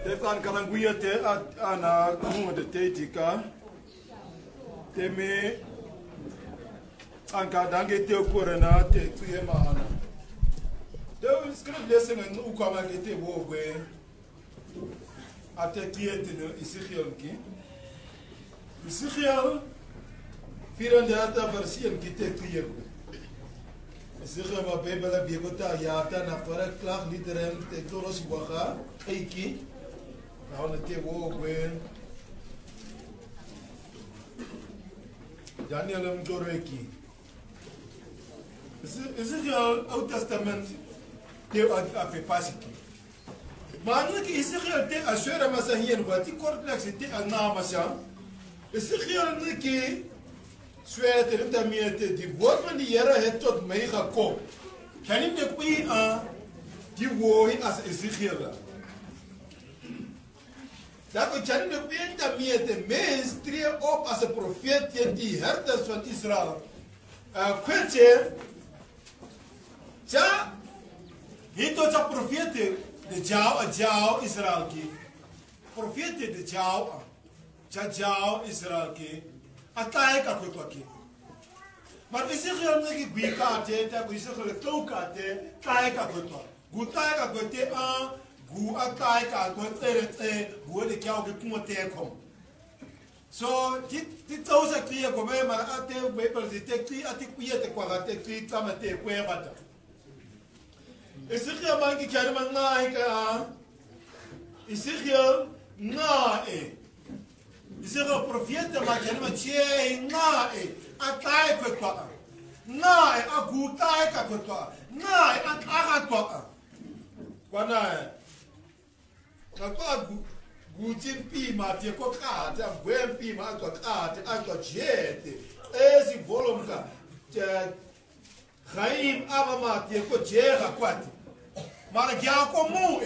Kan karanguia te ana kunga de te tika te me anka dange te okorena te tuye maana te script lesson en ukama ke te wogwe ate kiete no Ezekiel ki Ezekiel 34 versie ki te tuye Ezekiel ma bebela biegota ya ta na fara klag literen te toros waga eiki nou het te wogwe Daniel Mjoreki Ezekiel Oud Testament te ape pasiki maar nu Ezekiel te asura masahien wat die complex te anamasa Ezekiel nu ki sweet er te meete die woord van die Here het tot my gekom kan nie net by die woord as Ezekiel dat we kan niet weten meer de mens tree op als een profeet tegen die herders van Israël. Kwetje, ja, hij doet een profeet de jou Israël ki, profeet de jou Israël ki, ataik akwekaki. Maar Israël niet gebikate, dat Israël toekate, taik akwekwa, goed taik akwete gu akai ka go tsere gu de kyau ke kuma te kom so ti tausa kriya ko me ma ate be per ti te ati kuye te kwa te ti tama te kwe bata Ezekiel man ki kyar man na ka Ezekiel na Ezekiel profeta ma kyar man che na atai ko kwa na agu tai ka ko na aga kwa kwana Kakwa gutin pima te ko kate buen pima to kate to jete esi volumka Chaim abama te ko jera kwati mara gya ko mu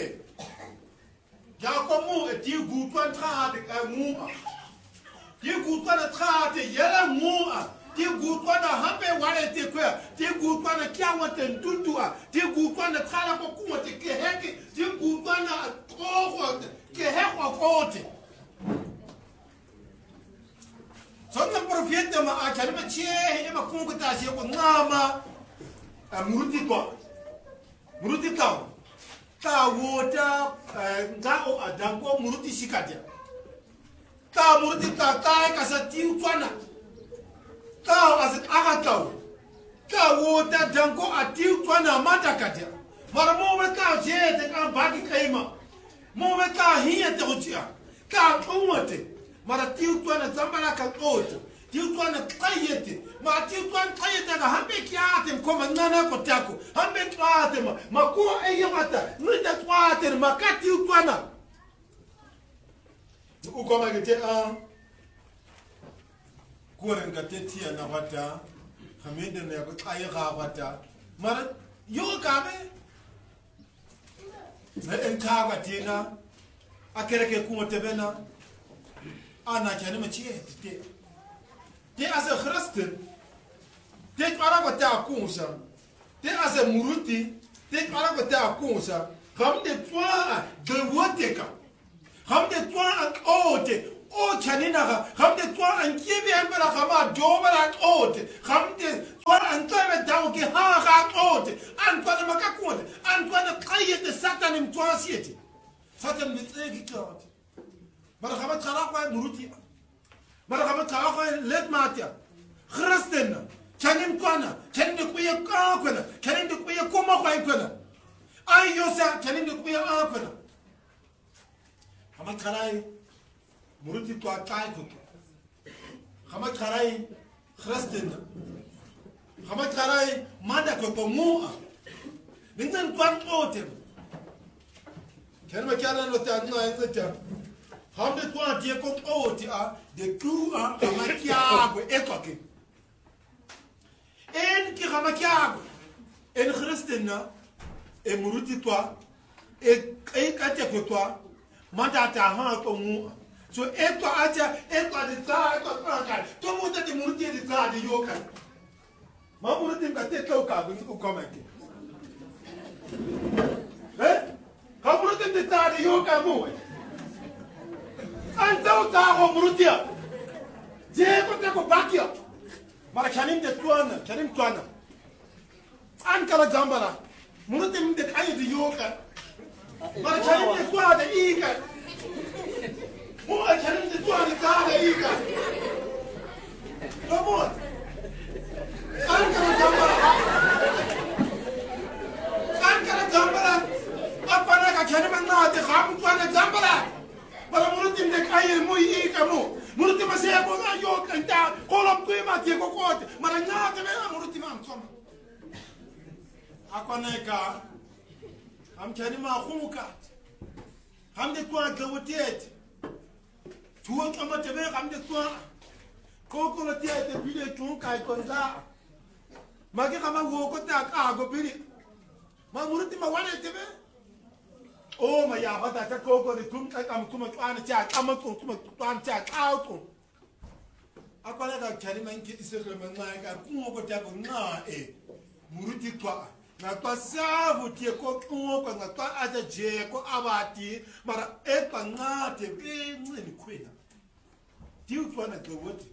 ti gutwan trade ka mu ti gutwan trade yela mu ti gutwan hambe wale te ko ti gutwan kyawa te ntutua ti gutwan trala ko kuma te keheke ti gutwan que hekwa kote. Songa profeta ma akari ma che ma kungu ta se ko ngama muruti ta wota ngao adango muruti shikatia ta muruti ta ka sa tiu twana ta as agatau ta wota dango atiu twana mata katia mara mo ka je te kan bagi kaima Mome ka hiya te utia, ka umate, mara tiu tuana zambara ka oto, tiu tuana kayete, mara tiu tuana kayete ka hambe kiate koma nana ko tako, hambe tuate ma ko eyamata, nita tuate ma ka tiu tuana. Ukoma gete kuren ka tetia na wata, hamende na ko kaya wata, mara yo kame na enkaga tina akereke kuma tebena ana kyane mace te asa Christen te arago ta kunsa te asa muruti te arago ta kunsa hamde twa de woteka hamde twa ote o kanina hamde twa an kibi ambara kama dobara ote hamde twa an tabe dawke ha ote an twa makakote an twa qayete satan mtwa siete satan mitsegi klot mara kama taraqa muruti mara kama taraqa let matia Christen kanim kwana kanim kuya kwana kanim kuya koma kwana ayosa kanim kuya kwana kama tarai muruti to atai ko kama tarai Christen kama tarai manda ko mu ningan kwan ote kelma kana no ta no enta hamde to tie ko ote de ku kama kya ko ekoke en ki kama kya en Christen e muruti to e kate ko to manda ta ha ko mu so eto acha eto de ta eto ka to mo de muruti de ta de yoka ma muruti ka te to ka ko komeke Kamu nanti tadi yo kamu. Anta utago murutia. Je ko te ko bakia. Mara chanim de tuana, chanim tuana. An kala jambara. Murutim de kaye de yoka. Mara chanim de tuana de ika. Mo chanim de tuana de ika. Vamos. An kala jambara. An kala jambara. Apana ka chanim na de kham tuana jambara. Mara murutim de kaye mo ika mo. Murutim se ko yoka nta kolom ko ma te ko kote. Mara nya te na murutim am soma. Akoneka am chani ma khumuka am de kwa gawotet tuwa kama tebe am de kwa koko la tie de bile tun kai konza magi kama wo ko ta ka go bili ma muruti ma wane tebe o ma ya hata ta koko de tun kai am kuma twana cha kama tun kuma twana cha ka tun akoneka chani man ki isere man na ka kuma ko ta ko na muruti kwa na kwa savu tie ko kwa na kwa aja je ko abati mara e pa nga te be ni kwena ti utwa na go woti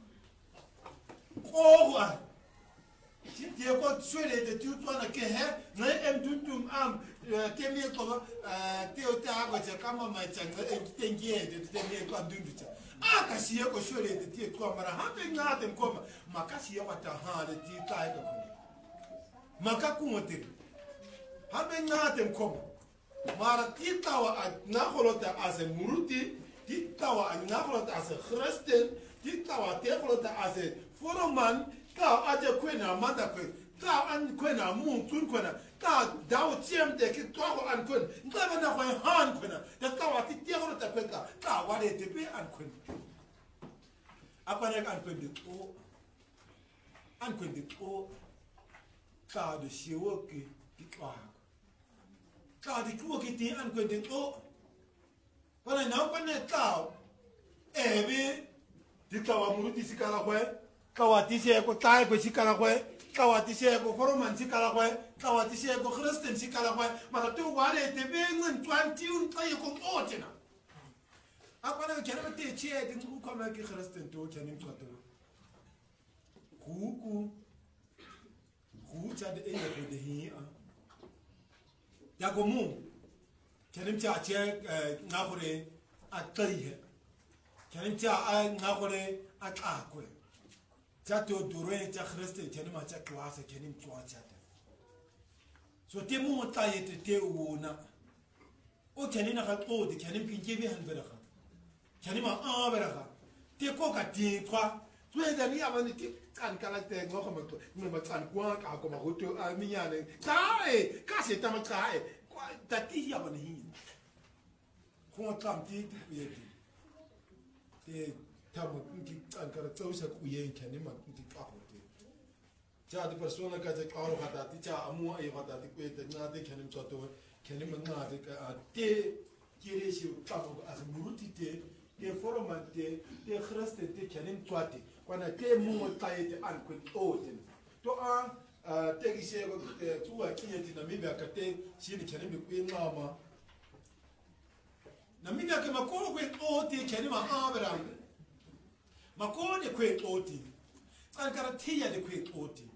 ko a ti tie ko swele de ti utwa na ke he na em dundum am te mi ko te o ta go je kama ma changa e tengie de te mi ko dundu cha aka siye ko swele de ti utwa mara ha be nga te ko ma ka siye wata ha de ti ta ko makakumote habe ngate mkomo mara titawa naholota as muruti titawa naholota as Christian titawa teholota as foroman ka aje kwena manda kwe ka an kwena muntun kwena ka dawo tiem de ki to an kwen ngaba na kwen han kwena da tawa titeholota kwe ka wale te be an kwen apane an kwen de o an kwen de o ka de shiwo ki kitwa ka de kuo ki ti an kwende o wala na ko ne ka ebe di ka wa muruti sikala kwe ka wa ti se ko tai ko sikala kwe ka wa ti se ko foroman sikala kwe ka wa ti se ko Christian sikala kwe mara tu wale te be ngun 20 un kai ko otina akwana ke na te che de ku ko ma ki Christian to ke ni to ku Hucha de ene ko de hi ya ko mu kenim cha che nga khore a tari he kenim cha nga khore a ka ko cha to dure cha Christe kenim ma cha classe kenim twa cha so te mu ta yete te wona o kenim na ka to de kenim pinje bi han bera ka kenim a bera ka te ko ka ti kwa tuwe da ni abani ti kan kala te ngo ko mato ni ma kan kwa ka ko ma hoto a minyane kai ka se ta ma kai ta ti ya bani hi ko tam ti ye ti te ta mo ki kan kala to sa ku ye kan ni ma ti ka ho te ja di persona ka je ka ro hata ti cha amu ai hata ti ku te na te kan ni to to kan ni ma na te ka te kire shi ka ko as muruti te foromante te Christe te kan ni to Kwana te mu taite an kun oten to te gise ko tuwa kinyeti na mimi akate shini chani mi kwe ngama na mimi ake makoro kwe oti chani ma abram makoro de kwe oti an kara tiya de kwe oti